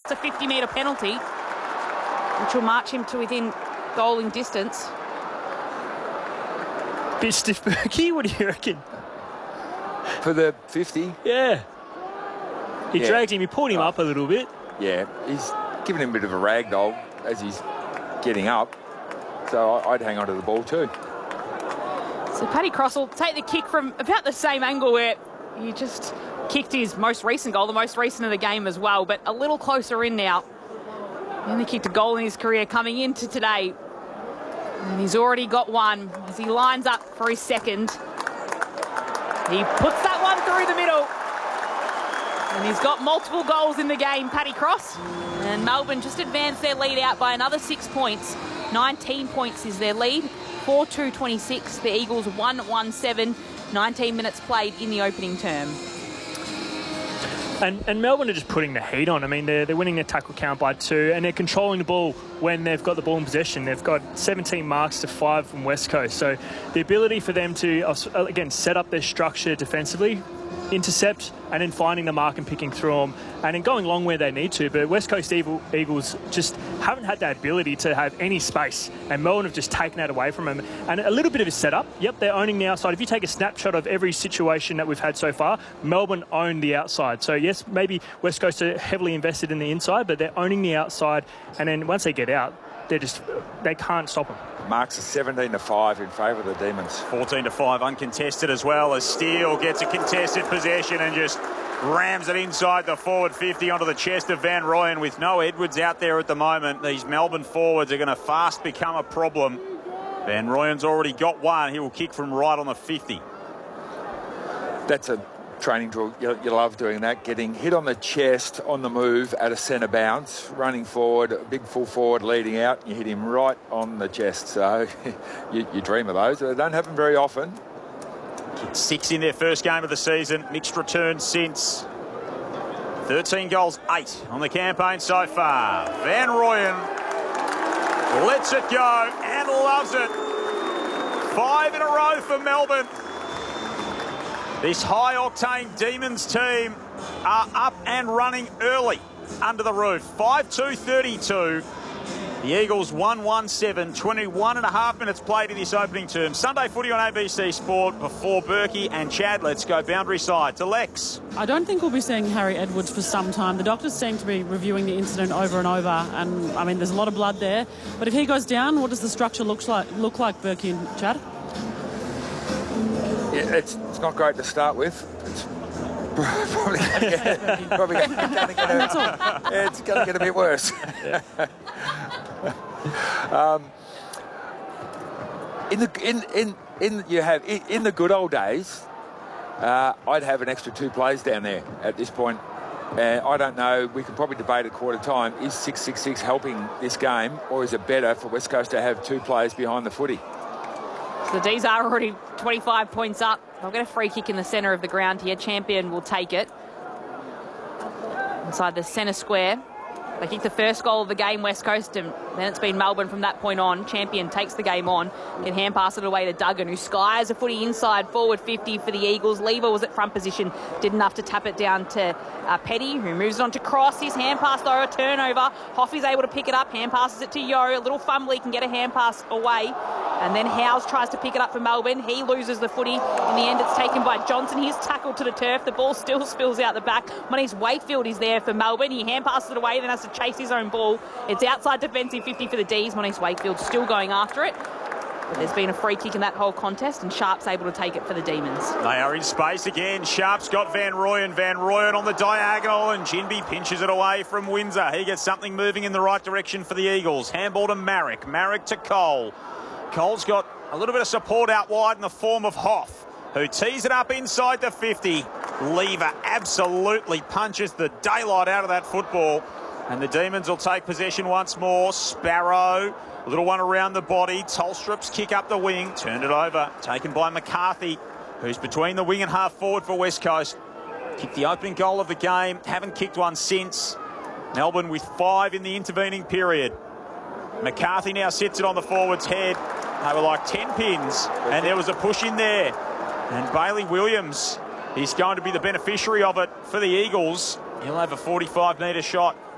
a 50-metre penalty, which will march him to within goaling distance. Bit stiff, Berkey. What do you reckon? For the 50? Yeah. He dragged him. He pulled him up a little bit. Yeah, he's giving him a bit of a ragdoll as he's getting up. So I'd hang on to the ball too. So Paddy Cross will take the kick from about the same angle where he just kicked his most recent goal, the most recent of the game as well, but a little closer in now. And he kicked a goal in his career coming into today. And he's already got one as he lines up for his second. He puts that one through the middle. And he's got multiple goals in the game, Paddy Cross. And Melbourne just advanced their lead out by another 6 points. 19 points is their lead. 4-2-26. The Eagles 1-1-7. 19 minutes played in the opening term. And Melbourne are just putting the heat on. I mean, they're winning their tackle count by 2, and they're controlling the ball when they've got the ball in possession. They've got 17 marks to 5 from West Coast. So the ability for them to, again, set up their structure defensively, intercept, and then finding the mark and picking through them, and then going long where they need to. But West Coast Eagles just haven't had that ability to have any space, and Melbourne have just taken that away from them. And a little bit of a setup. Yep, they're owning the outside. If you take a snapshot of every situation that we've had so far, Melbourne own the outside. So yes, maybe West Coast are heavily invested in the inside, but they're owning the outside, and then once they get out, they can't stop them. Marks are 17-5 in favour of the Demons. 14-5 uncontested as well, as Steele gets a contested possession and just rams it inside the forward 50 onto the chest of Van Rooyen. With no Edwards out there at the moment, these Melbourne forwards are going to fast become a problem. Van Rooyen's already got one. He will kick from right on the 50. That's a training drill. You love doing that, getting hit on the chest on the move at a centre bounce, running forward, a big full forward leading out, you hit him right on the chest. So you dream of those. They don't happen very often. 6 in their first game of the season, mixed returns since. 13 goals, 8 on the campaign so far. Van Rooyen lets it go and loves it. 5 in a row for Melbourne. This high-octane Demons team are up and running early under the roof. 5-2-32. The Eagles 1-1-7. 21.5 minutes played in this opening term. Sunday footy on ABC Sport before Berkey and Chad. Let's go boundary side to Lex. I don't think we'll be seeing Harry Edwards for some time. The doctors seem to be reviewing the incident over and over, and I mean, there's a lot of blood there. But if he goes down, what does the structure look like, Berkey and Chad? Yeah, it's not great to start with. It's probably going to get a bit worse. In the good old days, I'd have an extra 2 plays down there at this point. And I don't know, we could probably debate at quarter time, is 6-6-6 helping this game, or is it better for West Coast to have 2 players behind the footy? So the D's are already 25 points up. They'll get a free kick in the centre of the ground here. Champion will take it. Inside the centre square. They kicked the first goal of the game, West Coast, and then it's been Melbourne from that point on. Champion takes the game on. Then hand pass it away to Duggan, who skies a footy inside, forward 50 for the Eagles. Lever was at front position, did enough to tap it down to Petty, who moves it on to Cross. His hand pass, though, a turnover. Hoffy's able to pick it up, hand passes it to Yo. A little fumble, he can get a hand pass away. And then Howes tries to pick it up for Melbourne. He loses the footy. In the end, it's taken by Johnson. He's tackled to the turf. The ball still spills out the back. Moniz Wakefield is there for Melbourne. He hand passes it away, then has to chase his own ball. It's outside defensive 50 for the D's. Moniz Wakefield still going after it. But there's been a free kick in that whole contest, and Sharp's able to take it for the Demons. They are in space again. Sharp's got Van Rooyen. Van Rooyen on the diagonal, and Ginbey pinches it away from Windsor. He gets something moving in the right direction for the Eagles. Handball to Marek. Marek to Cole. Cole's got a little bit of support out wide in the form of Hoff, who tees it up inside the 50. Lever absolutely punches the daylight out of that football. And the Demons will take possession once more. Sparrow, a little one around the body. Tolstrup's kick up the wing. Turned it over. Taken by McCarthy, who's between the wing and half forward for West Coast. Kicked the opening goal of the game. Haven't kicked one since. Melbourne with 5 in the intervening period. McCarthy now sits it on the forward's head. They were like 10 pins, and there was a push in there. And Bailey Williams is going to be the beneficiary of it for the Eagles. He'll have a 45-metre shot.